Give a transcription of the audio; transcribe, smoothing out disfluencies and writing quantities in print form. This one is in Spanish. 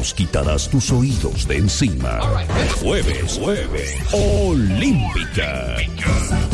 nos quitarás tus oídos de encima. Jueves Olímpica.